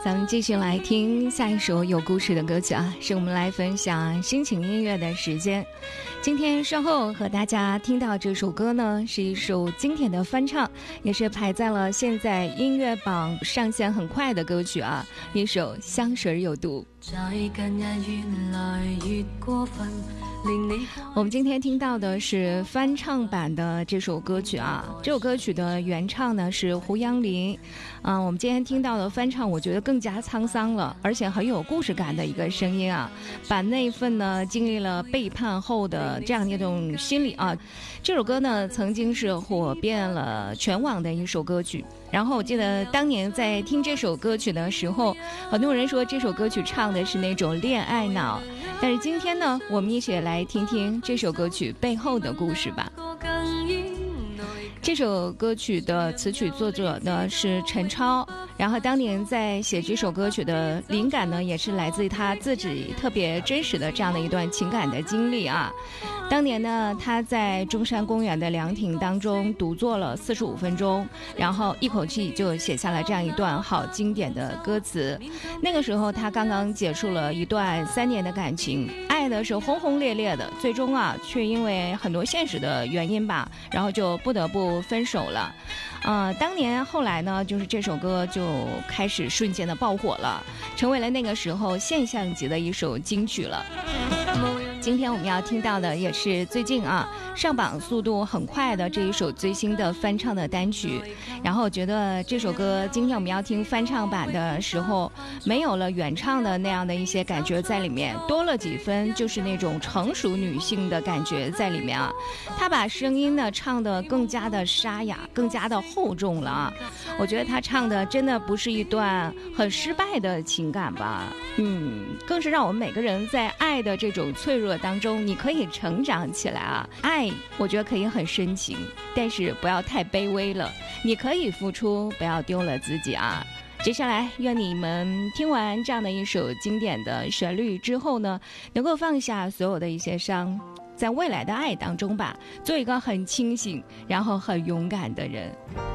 咱们继续来听下一首有故事的歌曲啊，是我们来分享心情音乐的时间。今天稍后和大家听到这首歌呢，是一首经典的翻唱，也是排在了现在音乐榜上线很快的歌曲啊，一首香水有毒。我们今天听到的是翻唱版的这首歌曲啊，这首歌曲的原唱呢是胡杨林，我们今天听到的翻唱，我觉得更加沧桑了，而且很有故事感的一个声音啊，把那份呢经历了背叛后的这样一种心理啊。这首歌呢曾经是火遍了全网的一首歌曲，然后我记得当年在听这首歌曲的时候，很多人说这首歌曲唱的是那种恋爱脑，但是今天呢，我们一起来听听这首歌曲背后的故事吧。这首歌曲的词曲作者呢是陈超，然后当年在写这首歌曲的灵感呢，也是来自于他自己特别真实的这样的一段情感的经历啊。当年呢，他在中山公园的凉亭当中独坐了45分钟，然后一口气就写下了这样一段好经典的歌词。那个时候他刚刚结束了一段3年的感情，爱的是轰轰烈烈的，最终啊却因为很多现实的原因吧，然后就不得不分手了。当年后来呢，就是这首歌就开始瞬间的爆火了，成为了那个时候现象级的一首金曲了。今天我们要听到的也是最近上榜速度很快的这一首最新的翻唱的单曲，然后我觉得这首歌今天我们要听翻唱版的时候，没有了原唱的那样的一些感觉在里面，多了几分就是那种成熟女性的感觉在里面啊。她把声音呢唱得更加的沙哑，更加的厚重了啊。我觉得她唱的真的不是一段很失败的情感吧，更是让我们每个人在爱的这种脆弱当中，你可以成长起来啊。爱我觉得可以很深情，但是不要太卑微了，你可以付出，不要丢了自己啊。接下来愿你们听完这样的一首经典的旋律之后呢，能够放下所有的一些伤，在未来的爱当中吧，做一个很清醒然后很勇敢的人。